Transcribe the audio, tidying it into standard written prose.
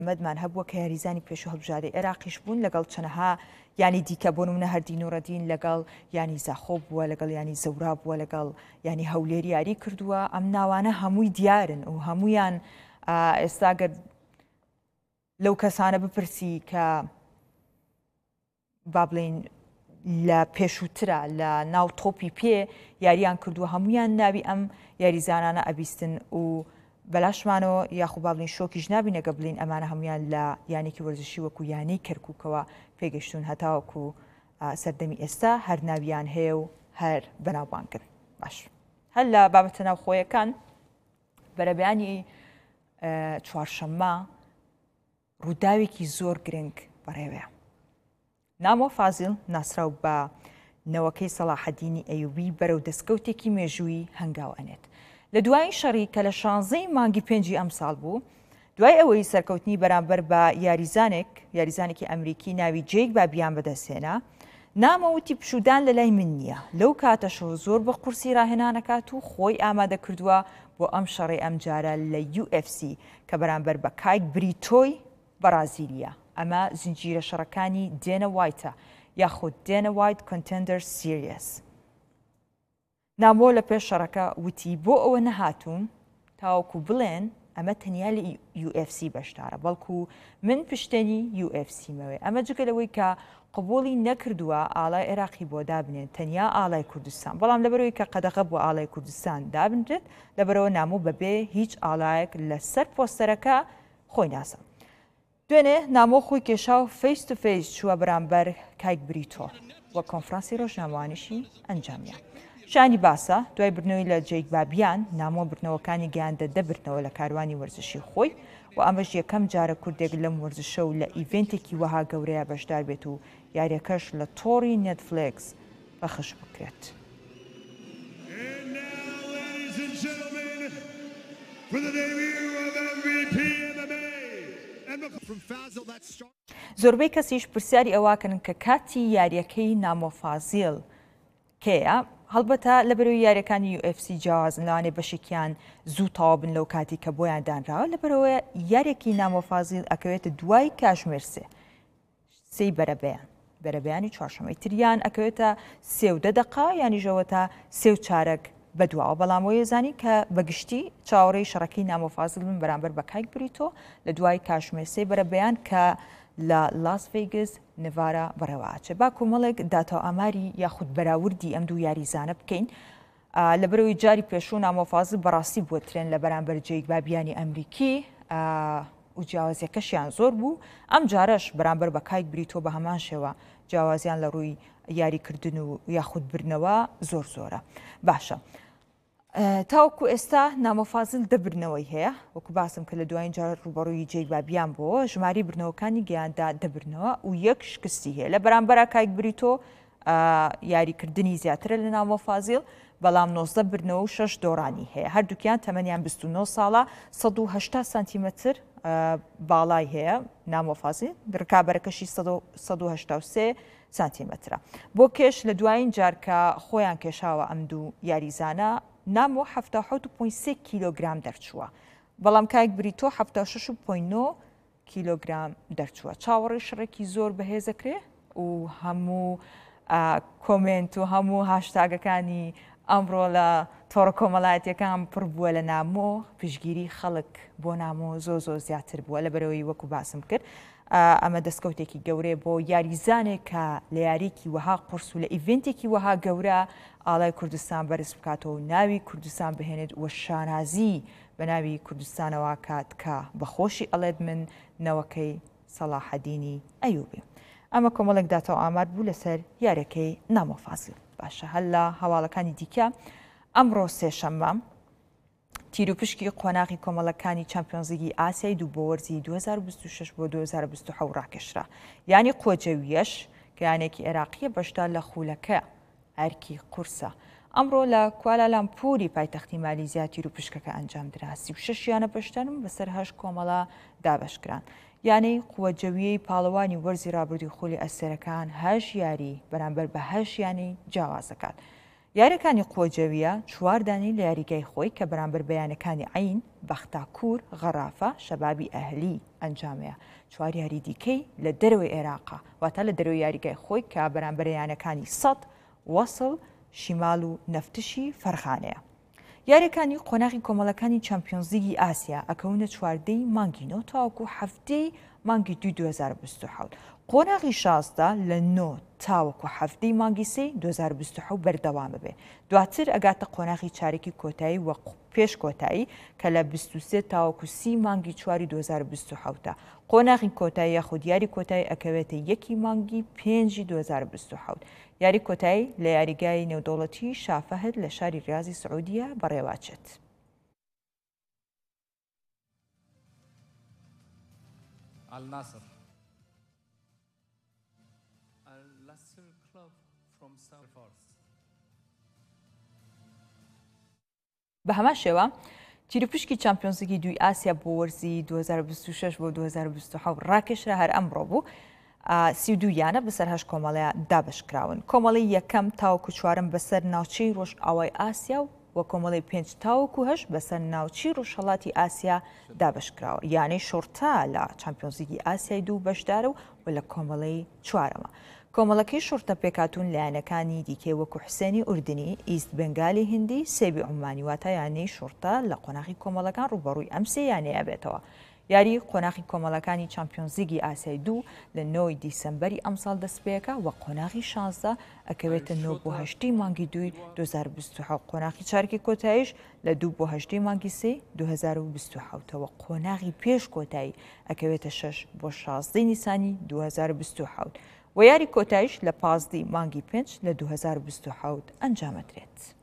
مەدمان هەبووە کە یاریزانی پێش و هەڵبژاردەی عێراقیش بوون لەگەڵ چەنەها ینی دیکە بۆ نمونە هەردین نوڕەدین لەگەڵ ینی زاخۆ بووە لەگەڵ ینی زەورا بووە لەگەڵ ینی هەولێری یاری کردووە ئەم ناوانە هەمووی دیارن و هەمویان ئێستاگەر لەو کەسانە بپرسی کە با بڵێن لە پێشووترە لە ناو تۆپی پێ یاریان کردووە هەمویان ناوی ئەم یاریزانانە ئەبیستن و بەلاشمانەوە یاخو با بڵین شۆکیش نابی نەگە بڵین ئەمانە هەمویان لە یانێکی وەرزشی وەکو یانەی کەرکووکەوە پێگەشتون هەتاوەکو سەردەمی ئێستا هەر ناویان هەیە و هەر بەناوبانگن باش هەر لە بابەتە ناوخۆیەکان بەرەبیانی چوارشەممە ڕووداوێکی زۆر گرنگ بەڕێوەیە نامۆ فازیل ناسراو بە نەوەکەی سەلاحەدینی ئەیوبی بەرەو دەستکەوتێکی مێژووی هەنگاو ئەنێت لە دوای شەڕی کە لە 16 مانگی 5 ئەم ساڵ بوو دوای ئەوەی سەرکەوتنی بەرامبەر بە یاریزانێکی ئەمریکی ناوی جێیک بابیان بەدەستێنا نامەوتی پشودان لە لای من نییە لەو کاتەشەوە زۆر بە قورسی ڕاهێنانەکات و خۆی ئامادە کردووە بۆ ئەم شەڕی ئەم جارە لە UFC کە بەرامبەر بە کایک بریتۆی بەرازیلیا ئەمە زنجیرە شەڕەکانی دێنە وایتە یاخود دێنە وایت کۆنتێندەر سیریەس نامۆ لە پێش شەڕەکە وتی بۆ ئەوە نەهاتوون تاوەکو بڵێن ئەمە تەنیا لە UFC بەشدارە بەڵکو من پشتێنی UFC مەوێ ئەمە جگەلەوەی کە قبوڵی نەکردووە ئاڵای عێراقی بۆ دابنێن تەنیا ئاڵای کوردستان بەڵام لەبەرەوەی کە قەدەغە بۆ ئاڵای کوردستان دابنرێت لەبەرەوە نامۆ بەبێ هیچ ئاڵایەک لەسەر پۆستەرەکە خۆی ناسە دوێنێ نامۆ خۆی کێشا و فەیس تو فەیس چووە بەرامبەر کایک بریتۆ وە کۆنفرانسی ڕۆژنامەوانیشی ئەنجامیان شانی باسە دوای برنەوەی لە جێیک بابیان نامۆ برنەوەکانی گەیاندە دەبرنەوە لە کاروانی وەرزشی خۆی و ئەمەش یەکەم جارە کوردێک لەم وەرزشە و لە ئیڤێنتێکی وەها گەورەیە بەشدار بێت و یاریەکەش لە تۆڕی نێتفلێکس بەخش بکرێت. زۆربەی کەسیش پرسیاری ئەواکەن کە کاتی یاریەکەی نامۆ فازیل کێیە هەڵبەتە لەبەرەوەی یاریەکانی UFC جیاوازن لەوانێ بەشێکیان زوو تەواو بن لەو کاتی کە بۆیان دانراوە لەبەرەوەی یاریەکی نامۆ فازیل ئەکەوێتە دوای کاتژمێر سێی بەرەبەیانی چوارشەمەی تریان ئەکەوێتە 3 دقە یانیژەوەتە 3 چارەک بەدواوە بەڵام ێزانی کە بەگشتی چاوەڕێی شەڕەکەی نامۆ فازیل بن بەرامبەر بە کایک بریتۆ لە دوای کاتژمێر سێ بەرەبەیان کە لە لاس ڤێگس نڤارا بەڕێوەچێ با کۆمەڵێک داتاو ئاماری یاخود بەراوردی ئەم دوو یاریزانە بکەین لەبەرەوەی جاری پێشوو نامۆ فازیل بەڕاستی بووە ترێن لە بەرامبەر جێیک بابیانی ئەمریکی و جیاوازیەکەشیان زۆر بوو ئەم جارەش بەرامبەر بە کایک بریتۆ بە هەمان شێوە جیاوازیان لە ڕووی یاریکردن و یاخود برنەوە زۆرە باشە تاوەکو ئێستا نامۆ فازیل دەبرنەوەی هەیە وەکو باسم کە لە دوایین جار ڕوبەڕووی جێیک بابیان بۆ ژماری برنەوەکانی گەیاندا دەبرنەوە و یەک شکستی هەیە لە بەرامبەرە کایک بریتۆ یاریکردنی زیاترە لە نامۆ فازیل بەڵام 19 برنەوە و 6 دۆڕانی هەیە هەردووکیان تەمەنیان 29 ساڵە 180 سانتیمەتر باڵای هەیە نامۆ فازیل ڕکابەرەکەشی 183 سانتیمەترە بۆ کێش لە دوایین جار کە خۆیان کێشاوە ئەم دوو یاریزانە نامۆ 77.3 کیلۆگرام دەرچووە بەڵام کایک بریتۆ 76.9 کیلۆگرام دەرچووە چاوەڕێی شڕێکی زۆر بەهێزەکرێ و هەموو کۆمنت و هەموو هاشتاگەکانی ئەمڕۆ لە تۆڕە کۆمەڵایەتیەکان پڕ بووە لە نامۆ پشگیری خەڵک بۆ نامۆ زۆر زیاتر بووە لەبەرەوەی وەکو باسم کرد ئەمە دەستکەوتێکی گەورەیە بۆ یاریزانێک کە لە یاریکی وەها قورس و لە ئیڤێنتێکی وەها گەورە ئاڵای کوردستان بەرز بکاتەوە و ناوی کوردستان بهێنێت وە شانازی بە ناوی کوردستانەوە کات کە بەخۆشی ئەڵێت من نەوەکەی سەلاحەدینی ئەیوبی ئەمە کۆمەڵێک داتەوە ئامار بوو لەسەر یاریەکەی نامۆ فازیل باشە هەر لە هەواڵەکانی دیکە ئەمڕۆ سێشەممە تیرروپشکی قۆناغی کۆمەڵەکانی چەمپیۆنزلیگی ئاسیای دوو بۆ وەرزی 2026 بۆ 2027 ڕاکێشرا یانی قۆجەویەش کە یانێکی عێراقیە بەشدار لە خولەکە ئەرکی قورسە ئەمڕۆ لە کوالالامپوری پایتەختی مالیزیا تیرروپشکەکە ئەنجامدرا 36 یانە بەشدارن بەسەر 8 کۆمەڵە دابەشکران یانەی قووەجەویەی پاڵەوانی وەرزی ڕابردووی خولی ئەسێرەکان 8 یاری بەرامبەر بە 8 یانی جیاوازەکات یاریەکانی قۆجەویە چواردانی لە یاریگای خۆی کە بەرامبەر بەیانەکانی عین، بەختاکوور، غەرافە، شەبابی ئەهلی ئەنجامەیە. چوار یاری دیکەی لە دەرەوەی عێراقا، واتە لە دەرەوەی یاریگای خۆی کە بەرامبەر یانەکانی سەد، وەسڵ، شیمال و نەفتشی فەرخانەیە. یاریەکانی قۆناغی کۆمەڵەکانی چەمپیۆنز لیگی ئاسیا ئەکەونە چواردەی مانگی 9 تاوەکو هەفتەی مانگی 2027. قۆناغی 16 لە 9 تاوەکو هەفتەی مانگی 3 2027 بەردەوام بێ. دواتر ئەگاتە قۆناغی چارێکی کۆتایی وە پێش کۆتایی کە لە 23 تاوەکو 30 مانگی 4 2027. قۆناغی کۆتایی یاخود یاری کۆتایی ئەکەوێتە 1 مانگی 5 2027. یاری کۆتایی لە یاریگای نێودەوڵەتی شافەهد لە شاری ریاضی سعودیە بەڕێواچێت. Al-Nasr. Al-Nasr Club from South Force. بە هەمان شێوە تیرپشکی چەمپیۆنز لیگی دوی ئاسیا بۆ وەرزی 2026 بۆ 2027 ڕاکێشرا هەر ئەمڕۆ بوو. 32 یانە بەسەر 8 کۆمەڵەیە دابشکراون. کۆمەڵی یەکەم تاوەکو چوارم بەسەر ناوچەی ڕۆژ ئاوای ئاسیا و کۆمەڵی 5 تاوەکو هەش بەسەر ناوچی ڕۆژهەڵاتی ئاسیا دابشکراوە. یانەی شۆرتا لە چەمپیۆنز لیگی ئاسیای دوو بەشدارە و لە کۆمەڵی چوارەمە. کۆمەڵەکەی شۆرتە پێکاتون لایەنەکانی دیکەی وەکو حسێنی ئوردنی، ئیست بنگالی هندی، سێبی عومانی، واتە یانەی شۆرتە لە قۆناغی کۆمەڵەکان ڕوبەڕووی ئەم سێ یانەیە بێتەوە. یاری قۆناغی کۆمەڵەکانی چەمپیۆنز لیگی ئاسیای دوو لە 9 دیسەمبەری ئەمساڵ دەستپێکە و قۆناغی 16 ئەکەوێتە 9 بۆ 8 مانگی 2 2027. قۆناغی چارکی کۆتاییش لە 2 بۆ 8 مانگی 3 2027ەوە. قۆناغی پێش کۆتایی ئەکەوێتە 6 بۆ 16 نیسانی 2027 و یاری کۆتاییش لە 15 مانگی 5 لە 2027 ئەنجامەدرێت.